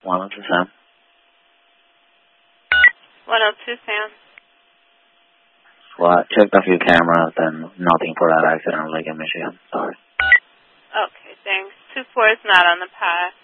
102 Sam. 102 Sam. Well, I checked a few cameras and nothing for that accident like in Michigan. Sorry. Okay, thanks. 24 is not on the path.